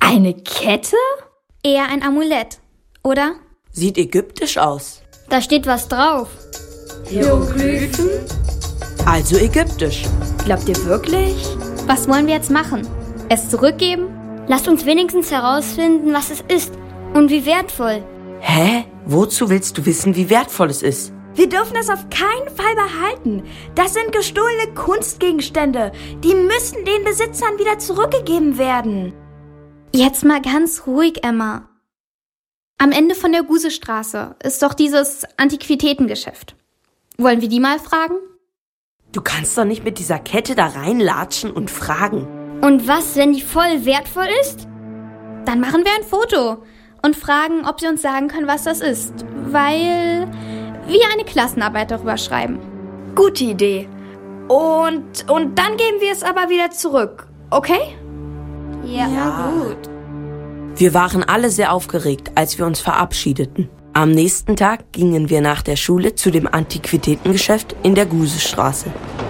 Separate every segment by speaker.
Speaker 1: Eine Kette?
Speaker 2: Eher ein Amulett, oder?
Speaker 3: Sieht ägyptisch aus.
Speaker 2: Da steht was drauf.
Speaker 1: Hieroglyphen?
Speaker 3: Also ägyptisch.
Speaker 1: Glaubt ihr wirklich?
Speaker 2: Was wollen wir jetzt machen? Es zurückgeben?
Speaker 4: Lasst uns wenigstens herausfinden, was es ist und wie wertvoll.
Speaker 3: Hä? Wozu willst du wissen, wie wertvoll es ist?
Speaker 1: Wir dürfen es auf keinen Fall behalten. Das sind gestohlene Kunstgegenstände. Die müssen den Besitzern wieder zurückgegeben werden.
Speaker 2: Jetzt mal ganz ruhig, Emma. Am Ende von der Gusestraße ist doch dieses Antiquitätengeschäft. Wollen wir die mal fragen?
Speaker 3: Du kannst doch nicht mit dieser Kette da reinlatschen und fragen.
Speaker 4: Und was, wenn die voll wertvoll ist?
Speaker 2: Dann machen wir ein Foto und fragen, ob sie uns sagen können, was das ist. Weil wir eine Klassenarbeit darüber schreiben.
Speaker 1: Gute Idee. Und dann geben wir es aber wieder zurück, okay?
Speaker 4: Ja.
Speaker 1: Gut.
Speaker 3: Wir waren alle sehr aufgeregt, als wir uns verabschiedeten. Am nächsten Tag gingen wir nach der Schule zu dem Antiquitätengeschäft in der Gusestraße.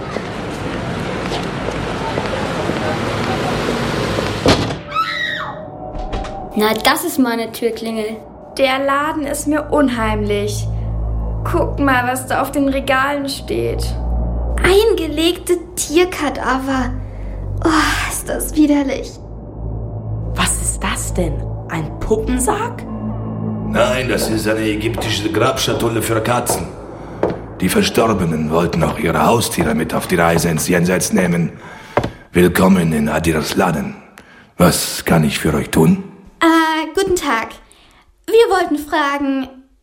Speaker 4: Na, das ist mal eine Türklingel.
Speaker 1: Der Laden ist mir unheimlich. Guck mal, was da auf den Regalen steht.
Speaker 2: Eingelegte Tierkadaver. Oh, ist das widerlich.
Speaker 3: Was ist das denn? Ein Puppensarg?
Speaker 5: Nein, das ist eine ägyptische Grabschatulle für Katzen. Die Verstorbenen wollten auch ihre Haustiere mit auf die Reise ins Jenseits nehmen. Willkommen in Adiras Laden. Was kann ich für euch tun?
Speaker 2: Guten Tag. Wir wollten fragen,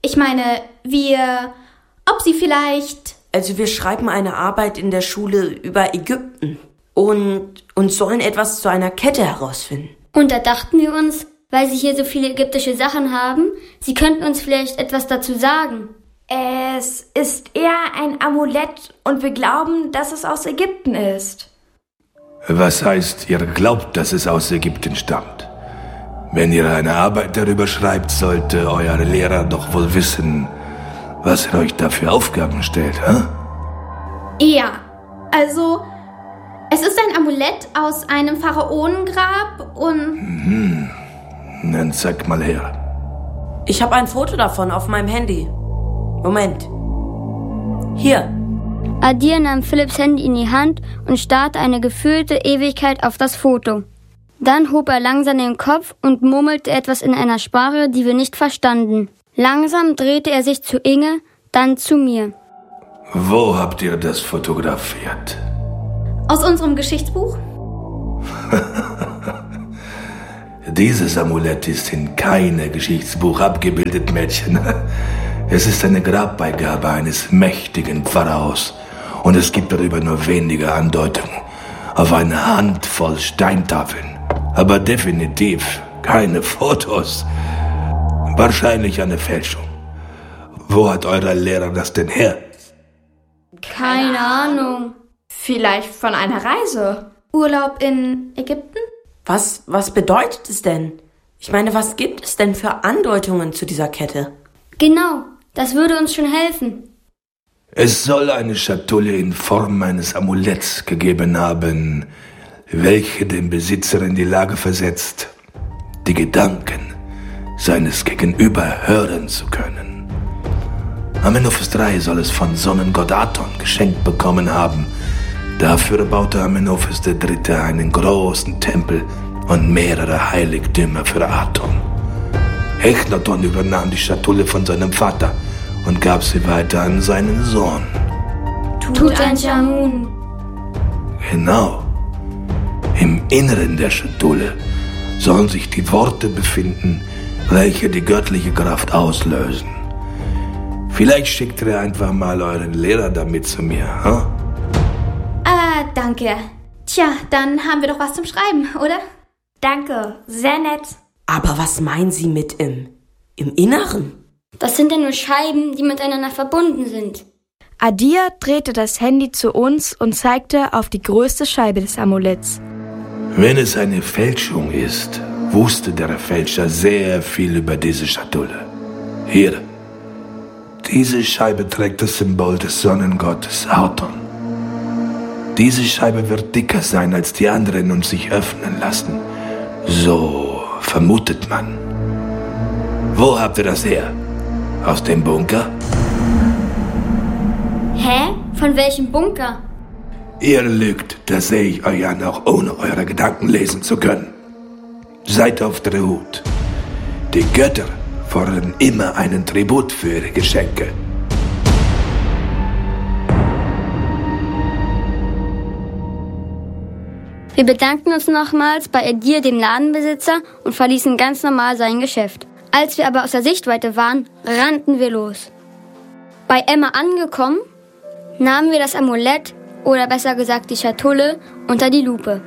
Speaker 2: ob Sie vielleicht...
Speaker 3: Also wir schreiben eine Arbeit in der Schule über Ägypten und sollen etwas zu einer Kette herausfinden.
Speaker 4: Und da dachten wir uns, weil Sie hier so viele ägyptische Sachen haben, Sie könnten uns vielleicht etwas dazu sagen.
Speaker 1: Es ist eher ein Amulett und wir glauben, dass es aus Ägypten ist.
Speaker 5: Was heißt, ihr glaubt, dass es aus Ägypten stammt? Wenn ihr eine Arbeit darüber schreibt, sollte euer Lehrer doch wohl wissen, was er euch da für Aufgaben stellt, hä?
Speaker 2: Ja, also es ist ein Amulett aus einem Pharaonengrab und...
Speaker 5: Dann zeig mal her.
Speaker 3: Ich habe ein Foto davon auf meinem Handy. Moment. Hier.
Speaker 4: Adir nahm Philipps Handy in die Hand und starrte eine gefühlte Ewigkeit auf das Foto. Dann hob er langsam den Kopf und murmelte etwas in einer Sprache, die wir nicht verstanden. Langsam drehte er sich zu Inge, dann zu mir.
Speaker 5: Wo habt ihr das fotografiert?
Speaker 2: Aus unserem Geschichtsbuch?
Speaker 5: Dieses Amulett ist in keinem Geschichtsbuch abgebildet, Mädchen. Es ist eine Grabbeigabe eines mächtigen Pharaos und es gibt darüber nur wenige Andeutungen auf eine Handvoll Steintafeln. Aber definitiv keine Fotos. Wahrscheinlich eine Fälschung. Wo hat euer Lehrer das denn her?
Speaker 4: Keine Ahnung.
Speaker 1: Vielleicht von einer Reise.
Speaker 2: Urlaub in Ägypten?
Speaker 3: Was bedeutet es denn? Ich meine, was gibt es denn für Andeutungen zu dieser Kette?
Speaker 4: Genau, das würde uns schon helfen.
Speaker 5: Es soll eine Schatulle in Form eines Amuletts gegeben haben, welche den Besitzer in die Lage versetzt, die Gedanken seines Gegenüber hören zu können. Amenophis III soll es von Sonnengott Aton geschenkt bekommen haben. Dafür baute Amenophis III. Einen großen Tempel und mehrere Heiligtümer für Aton. Echnaton übernahm die Schatulle von seinem Vater und gab sie weiter an seinen Sohn.
Speaker 4: Tutanchamun.
Speaker 5: Genau. Im Inneren der Schatulle sollen sich die Worte befinden, welche die göttliche Kraft auslösen. Vielleicht schickt ihr einfach mal euren Lehrer damit zu mir, hm?
Speaker 2: Danke. Tja, dann haben wir doch was zum Schreiben, oder?
Speaker 1: Danke, sehr nett.
Speaker 3: Aber was meinen Sie mit im Inneren?
Speaker 4: Das sind ja nur Scheiben, die miteinander verbunden sind.
Speaker 1: Adir drehte das Handy zu uns und zeigte auf die größte Scheibe des Amuletts.
Speaker 5: Wenn es eine Fälschung ist, wusste der Fälscher sehr viel über diese Schatulle. Hier. Diese Scheibe trägt das Symbol des Sonnengottes Aton. Diese Scheibe wird dicker sein als die anderen und sich öffnen lassen. So vermutet man. Wo habt ihr das her? Aus dem Bunker?
Speaker 4: Hä? Von welchem Bunker?
Speaker 5: Ihr lügt, das sehe ich euch an, auch ohne eure Gedanken lesen zu können. Seid auf der Hut. Die Götter fordern immer einen Tribut für ihre Geschenke.
Speaker 4: Wir bedankten uns nochmals bei Edir, dem Ladenbesitzer, und verließen ganz normal sein Geschäft. Als wir aber aus der Sichtweite waren, rannten wir los. Bei Emma angekommen, nahmen wir das Amulett, oder besser gesagt die Schatulle, unter die Lupe.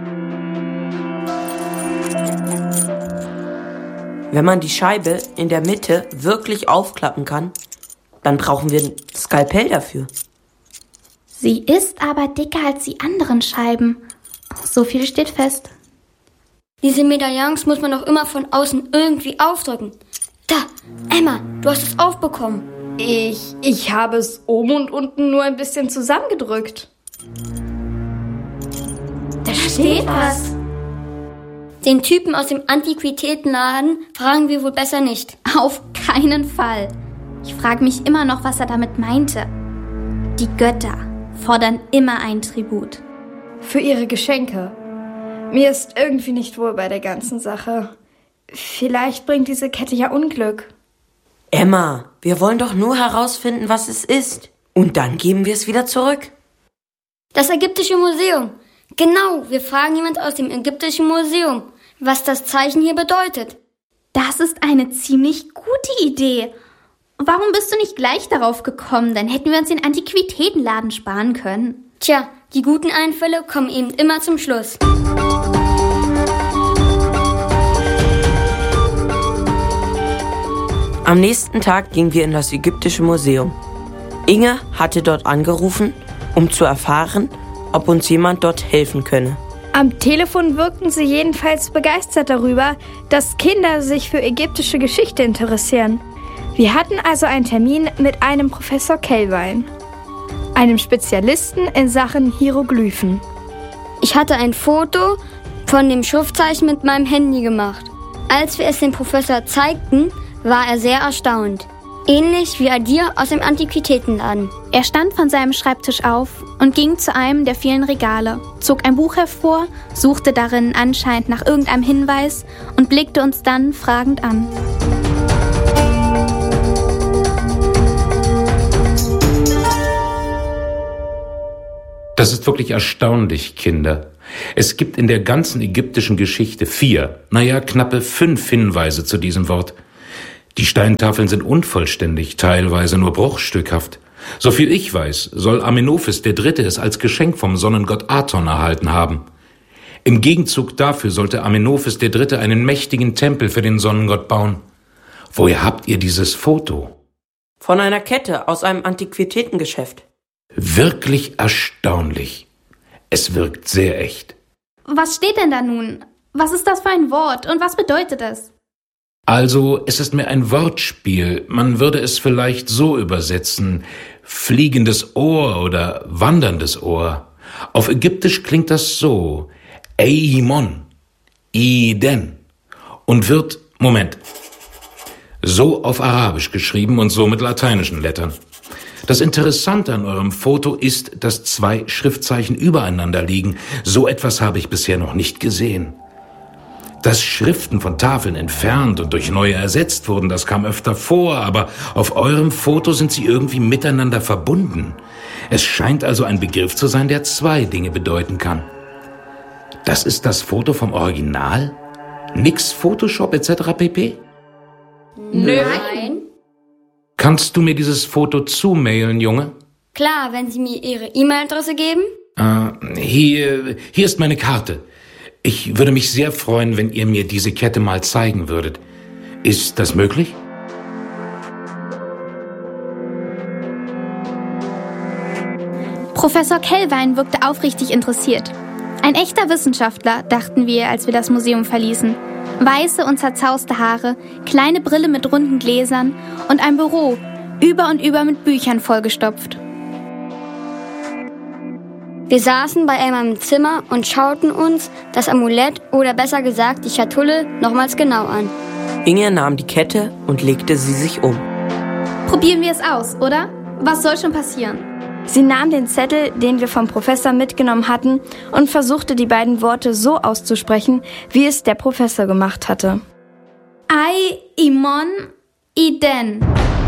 Speaker 3: Wenn man die Scheibe in der Mitte wirklich aufklappen kann, dann brauchen wir ein Skalpell dafür.
Speaker 2: Sie ist aber dicker als die anderen Scheiben. So viel steht fest.
Speaker 4: Diese Medaillons muss man doch immer von außen irgendwie aufdrücken. Da, Emma, du hast es aufbekommen.
Speaker 1: Ich habe es oben und unten nur ein bisschen zusammengedrückt.
Speaker 2: Da steht was.
Speaker 4: Den Typen aus dem Antiquitätenladen fragen wir wohl besser nicht.
Speaker 2: Auf keinen Fall. Ich frage mich immer noch, was er damit meinte. Die Götter fordern immer ein Tribut.
Speaker 1: Für ihre Geschenke. Mir ist irgendwie nicht wohl bei der ganzen Sache. Vielleicht bringt diese Kette ja Unglück.
Speaker 3: Emma, wir wollen doch nur herausfinden, was es ist. Und dann geben wir es wieder zurück.
Speaker 4: Das ägyptische Museum. Genau, wir fragen jemand aus dem ägyptischen Museum, was das Zeichen hier bedeutet.
Speaker 2: Das ist eine ziemlich gute Idee. Warum bist du nicht gleich darauf gekommen? Dann hätten wir uns den Antiquitätenladen sparen können.
Speaker 4: Tja, die guten Einfälle kommen eben immer zum Schluss.
Speaker 3: Am nächsten Tag gingen wir in das ägyptische Museum. Inge hatte dort angerufen, um zu erfahren, ob uns jemand dort helfen könne.
Speaker 1: Am Telefon wirkten sie jedenfalls begeistert darüber, dass Kinder sich für ägyptische Geschichte interessieren. Wir hatten also einen Termin mit einem Professor Kelvin, einem Spezialisten in Sachen Hieroglyphen.
Speaker 4: Ich hatte ein Foto von dem Schriftzeichen mit meinem Handy gemacht. Als wir es dem Professor zeigten, war er sehr erstaunt. Ähnlich wie Edir aus dem Antiquitätenladen.
Speaker 2: Er stand von seinem Schreibtisch auf und ging zu einem der vielen Regale, zog ein Buch hervor, suchte darin anscheinend nach irgendeinem Hinweis und blickte uns dann fragend an.
Speaker 6: Das ist wirklich erstaunlich, Kinder. Es gibt in der ganzen ägyptischen Geschichte 4, knappe 5 Hinweise zu diesem Wort. Die Steintafeln sind unvollständig, teilweise nur bruchstückhaft. Soviel ich weiß, soll Amenophis III. Es als Geschenk vom Sonnengott Aton erhalten haben. Im Gegenzug dafür sollte Amenophis III. Einen mächtigen Tempel für den Sonnengott bauen. Woher habt ihr dieses Foto?
Speaker 3: Von einer Kette aus einem Antiquitätengeschäft.
Speaker 6: Wirklich erstaunlich. Es wirkt sehr echt.
Speaker 2: Was steht denn da nun? Was ist das für ein Wort und was bedeutet es?
Speaker 6: Also, es ist mehr ein Wortspiel. Man würde es vielleicht so übersetzen: fliegendes Ohr oder wanderndes Ohr. Auf Ägyptisch klingt das so: Eimon, Iden, und wird, so auf Arabisch geschrieben und so mit lateinischen Lettern. Das Interessante an eurem Foto ist, dass 2 Schriftzeichen übereinander liegen. So etwas habe ich bisher noch nicht gesehen. Dass Schriften von Tafeln entfernt und durch neue ersetzt wurden, das kam öfter vor, aber auf eurem Foto sind sie irgendwie miteinander verbunden. Es scheint also ein Begriff zu sein, der 2 Dinge bedeuten kann. Das ist das Foto vom Original? Nix Photoshop etc. pp?
Speaker 4: Nein.
Speaker 6: Kannst du mir dieses Foto zumailen, Junge?
Speaker 4: Klar, wenn Sie mir Ihre E-Mail-Adresse geben.
Speaker 6: Hier ist meine Karte. Ich würde mich sehr freuen, wenn ihr mir diese Kette mal zeigen würdet. Ist das möglich?
Speaker 2: Professor Kelvin wirkte aufrichtig interessiert. Ein echter Wissenschaftler, dachten wir, als wir das Museum verließen. Weiße und zerzauste Haare, kleine Brille mit runden Gläsern und ein Büro, über und über mit Büchern vollgestopft.
Speaker 4: Wir saßen bei Emma im Zimmer und schauten uns das Amulett oder besser gesagt die Schatulle nochmals genau an.
Speaker 3: Inge nahm die Kette und legte sie sich um.
Speaker 2: Probieren wir es aus, oder? Was soll schon passieren?
Speaker 1: Sie nahm den Zettel, den wir vom Professor mitgenommen hatten, und versuchte die beiden Worte so auszusprechen, wie es der Professor gemacht hatte.
Speaker 2: Ai, Imon, Iden.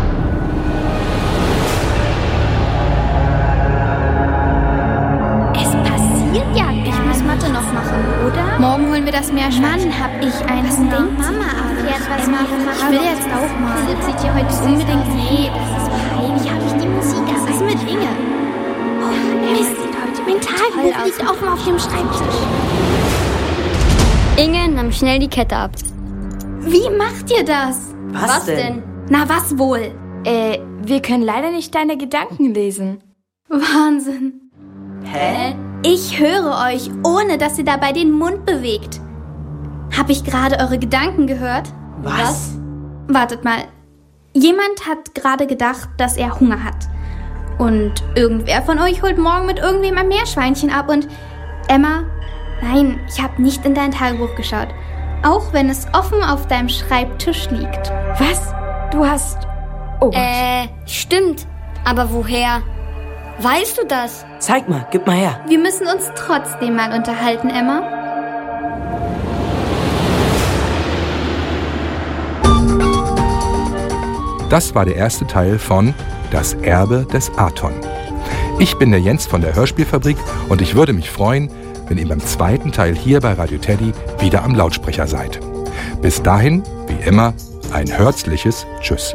Speaker 2: Es passiert ja gar nichts. Ich muss Mathe noch machen, oder? Morgen holen wir das Meerschweinchen. Mann, hab ich einen Hunger. Mama, was machen? Ich will jetzt auch mal. Philipp sieht hier heute unbedingt. Nee, das ist peinlich. Habe ich die Musik. Was ist mit Inge? Oh, Mist, mein Tagebuch liegt offen auf dem Schreibtisch.
Speaker 4: Inge nahm schnell die Kette ab.
Speaker 2: Wie macht ihr das?
Speaker 3: Was denn?
Speaker 2: Na, was wohl?
Speaker 1: Wir können leider nicht deine Gedanken lesen.
Speaker 2: Wahnsinn.
Speaker 3: Hä?
Speaker 2: Ich höre euch, ohne dass ihr dabei den Mund bewegt. Hab ich gerade eure Gedanken gehört?
Speaker 3: Was?
Speaker 2: Wartet mal. Jemand hat gerade gedacht, dass er Hunger hat. Und irgendwer von euch holt morgen mit irgendwem ein Meerschweinchen ab und... Emma, nein, ich habe nicht in dein Tagebuch geschaut. Auch wenn es offen auf deinem Schreibtisch liegt.
Speaker 1: Was? Du hast... Oh Gott.
Speaker 4: Stimmt. Aber woher? Weißt du das?
Speaker 3: Zeig mal, gib mal her.
Speaker 2: Wir müssen uns trotzdem mal unterhalten, Emma.
Speaker 7: Das war der erste Teil von Das Erbe des Aton. Ich bin der Jens von der Hörspielfabrik und ich würde mich freuen, wenn ihr beim zweiten Teil hier bei Radio Teddy wieder am Lautsprecher seid. Bis dahin, wie immer, ein herzliches Tschüss.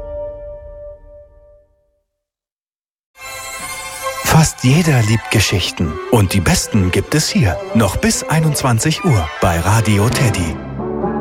Speaker 8: Fast jeder liebt Geschichten und die besten gibt es hier. Noch bis 21 Uhr bei Radio Teddy.